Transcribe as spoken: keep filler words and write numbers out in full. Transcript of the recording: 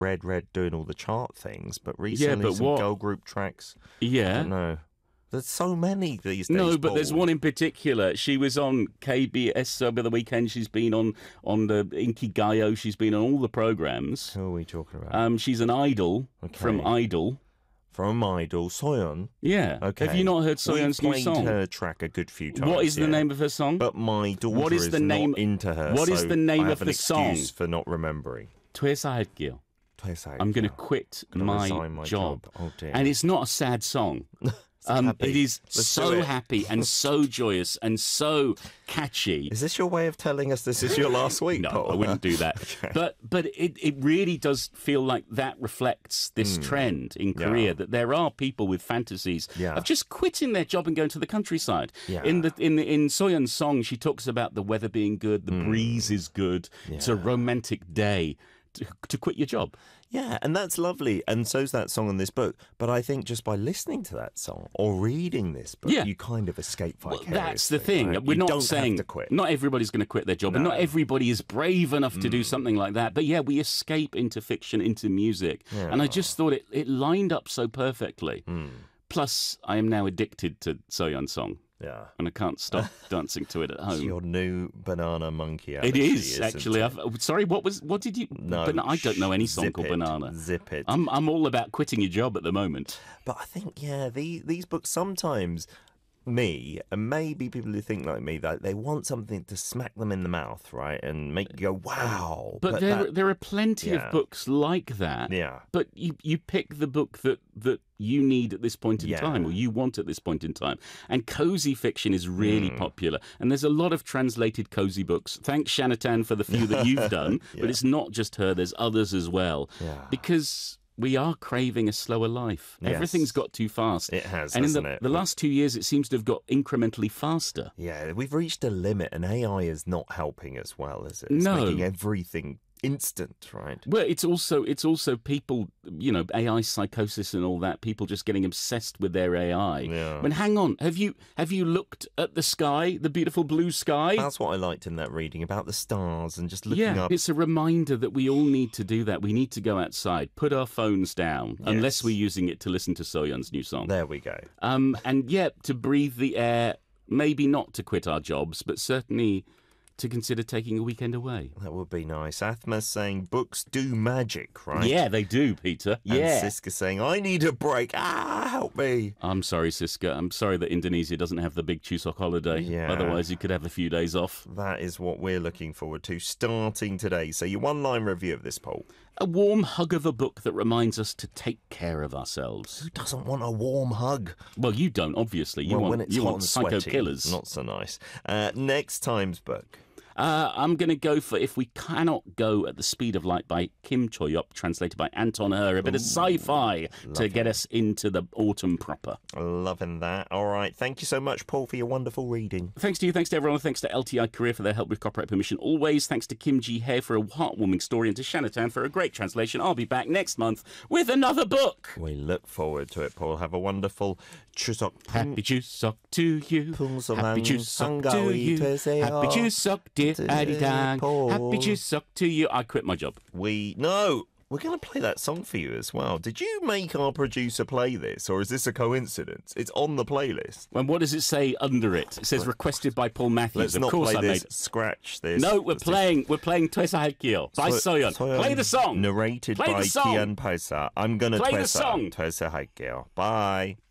Red Red doing all the chart things, but recently yeah, but some what? girl group tracks. Yeah. I don't know. There's so many these days. No, but Paul. there's one in particular. She was on K B S over the weekend. She's been on on the Inkigayo. She's been on all the programs. Who are we talking about? Um, she's an idol Okay. from Idol. From Idol, Soyeon. Yeah. Okay. Have you not heard Soyeon's We've new played song? her track a good few times. What is the yeah. name of her song? But my daughter What is is the name- not into her. what is so the name I of have an the song? excuse for not remembering. 퇴사할게요. 퇴사할게요. I'm going to quit Gonna my, resign my job. job. Oh, dear. And it's not a sad song. Um, happy. it is Let's do so it. happy and so joyous and so catchy. Is this your way of telling us this is your last week, No, Paul? I wouldn't do that. Okay. But but it, it really does feel like that reflects this trend in Yeah. Korea, that there are people with fantasies Yeah. of just quitting their job and going to the countryside. Yeah. In the in the, in Soyeon's song, she talks about the weather being good, the breeze is good, it's a romantic day to, to quit your job. Yeah, and that's lovely. And so's that song in this book. But I think just by listening to that song or reading this book, Yeah. you kind of escape Well, vicariously. that's the thing. right? We're You not don't saying have to quit. not everybody's going to quit their job, and No. not everybody is brave enough to Mm. do something like that. But yeah, we escape into fiction, into music, and I just thought it, it lined up so perfectly. Plus, I am now addicted to Soyeon's song, Yeah. and I can't stop dancing to it at It's home. your new banana monkey. It allergy, is isn't actually. it? I've, oh, sorry, what was? What did you? No, Bana- I don't know any song zip called it, Banana. Zip it. I'm I'm all about quitting your job at the moment. But I think, yeah, the, these books sometimes, me, and maybe people who think like me, that they want something to smack them in the mouth, right, and make you go, wow. But, there that- there are plenty yeah. of books like that. Yeah. But you you pick the book that that you need at this point in Yeah. time, or you want at this point in time. And cozy fiction is really Hmm. popular. And there's a lot of translated cozy books. Thanks, Shanatan, for the few that you've done. Yeah. But it's not just her, there's others as well. Yeah. Because we are craving a slower life. Yes. Everything's got too fast. It has, And in hasn't the, it? the last two years, it seems to have got incrementally faster. Yeah, we've reached a limit, and A I is not helping as well, is it? It's No. making everything instant, right? Well, it's also it's also people, you know, A I psychosis and all that. People just getting obsessed with their A I. Yeah. But hang on, have you have you looked at the sky, the beautiful blue sky? That's what I liked in that reading about the stars and just looking Yeah, up. it's a reminder that we all need to do that. We need to go outside, put our phones down, unless we're using it to listen to Soyeon's new song. There we go. Um, and yeah, to breathe the air. Maybe not to quit our jobs, but certainly to consider taking a weekend away. That would be nice. Athma's saying books do magic, right? Yeah, they do, Peter. And Yeah. Siska saying, I need a break. Ah, help me. I'm sorry, Siska. I'm sorry that Indonesia doesn't have the big Chuseok holiday. Yeah. Otherwise, you could have a few days off. That is what we're looking forward to starting today. So your one-line review of this poll. A warm hug of a book that reminds us to take care of ourselves. Who doesn't want a warm hug? Well, you don't, obviously. You well, want, when it's you hot want and psycho sweaty, killers. not so nice. Uh, next time's book. Uh, I'm going to go for If We Cannot Go at the Speed of Light by Kim Choyop, translated by Anton Her. A bit of sci-fi to get us into the autumn proper. Loving that. All right. Thank you so much, Paul, for your wonderful reading. Thanks to you, thanks to everyone, thanks to L T I Korea for their help with copyright permission. Always thanks to Kim Ji Hae for a heartwarming story and to Shanatan for a great translation. I'll be back next month with another book. We look forward to it, Paul. Have a wonderful Chuseok. Happy Chuseok to you. 풍성한 Happy Chuseok to 한가위 you. 되세요. Happy Chuseok, dear Arirang. Paul. Happy Chuseok to you. I quit my job. We no. We're going to play that song for you as well. Did you make our producer play this, or is this a coincidence? It's on the playlist. And what does it say under it? It says requested by Paul Matthews. Let's of not course play I this. made. Scratch this. No, we're Let's playing. We're playing Twesa Haikyo by So- Soyeon. Soyeon, Play the song. Narrated Play by the song. Kian Paisa. I'm going to Play the Twesa. song. Twesa Haikyo. Bye.